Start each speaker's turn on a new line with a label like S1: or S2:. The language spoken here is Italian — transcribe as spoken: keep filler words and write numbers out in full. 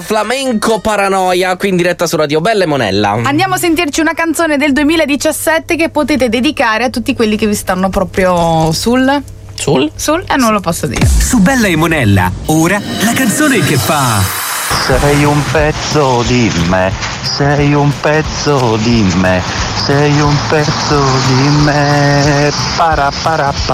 S1: Flamenco Paranoia, qui in diretta su Radio Bella e Monella.
S2: Andiamo a sentirci una canzone del duemiladiciassette che potete dedicare a tutti quelli che vi stanno proprio sul...
S1: Sul?
S2: Sul? Eh, non lo posso dire.
S3: Su Bella e Monella, ora la canzone che fa...
S4: Sei un pezzo di me, sei un pezzo di me, sei un pezzo di me, para para para.